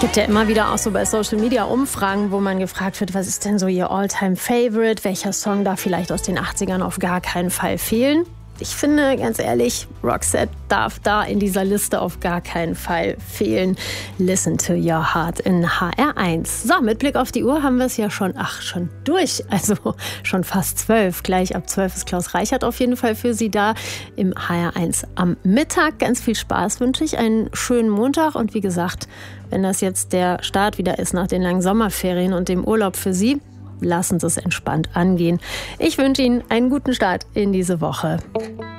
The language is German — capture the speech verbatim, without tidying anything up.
Gibt ja immer wieder auch so bei Social Media Umfragen, wo man gefragt wird, was ist denn so Ihr All-Time-Favorite? Welcher Song darf vielleicht aus den achtzigern auf gar keinen Fall fehlen? Ich finde, ganz ehrlich, Roxette darf da in dieser Liste auf gar keinen Fall fehlen. Listen to Your Heart in H R eins. So, mit Blick auf die Uhr haben wir es ja schon, ach, schon durch. Also schon fast zwölf. Gleich ab zwölf ist Klaus Reichert auf jeden Fall für Sie da im H R eins am Mittag. Ganz viel Spaß wünsche ich, einen schönen Montag. Und wie gesagt, wenn das jetzt der Start wieder ist nach den langen Sommerferien und dem Urlaub für Sie, lassen Sie es entspannt angehen. Ich wünsche Ihnen einen guten Start in diese Woche.